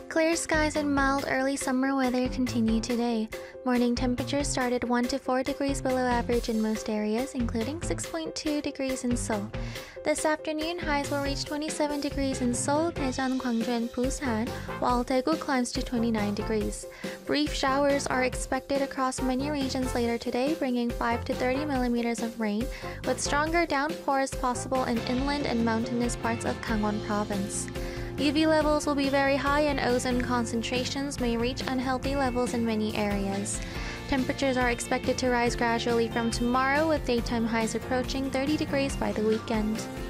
Clear skies and mild early summer weather continue today. Morning temperatures started 1 to 4 degrees below average in most areas, including 6.2 degrees in Seoul. This afternoon, highs will reach 27 degrees in Seoul, Daejeon, Gwangju, and Busan, while Daegu climbs to 29 degrees. Brief showers are expected across many regions later today, bringing 5 to 30 millimeters of rain, with stronger downpours possible in inland and mountainous parts of Gangwon province. UV levels will be very high and ozone concentrations may reach unhealthy levels in many areas. Temperatures are expected to rise gradually from tomorrow, with daytime highs approaching 30 degrees by the weekend.